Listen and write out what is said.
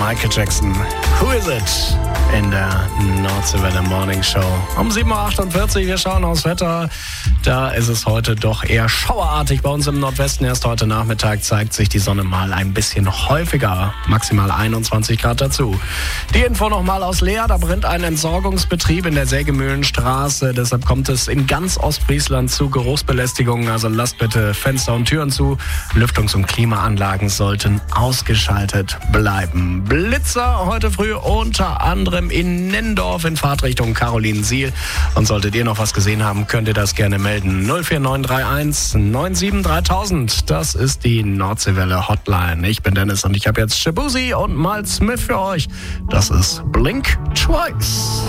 Michael Jackson. Who is it? In der Nordseewelle Morning Show. Um 7.48 Uhr, wir schauen aufs Wetter. Da ist es heute doch eher schauerartig. Bei uns im Nordwesten erst heute Nachmittag zeigt sich die Sonne mal ein bisschen häufiger. Maximal 21 Grad dazu. Die Info nochmal aus Leer. Da brennt ein Entsorgungsbetrieb in der Sägemühlenstraße. Deshalb kommt es in ganz Ostfriesland zu Geruchsbelästigungen. Also lasst bitte Fenster und Türen zu. Lüftungs- und Klimaanlagen sollten ausgeschaltet bleiben. Blitzer heute früh unter anderem in Nendorf in Fahrtrichtung Carolinensiel. Und solltet ihr noch was gesehen haben, könnt ihr das gerne melden. 04931 97 3000. Das ist die Nordseewelle Hotline. Ich bin Dennis und ich habe jetzt Shabuzi und Miles Smith für euch. Das ist Blink Twice.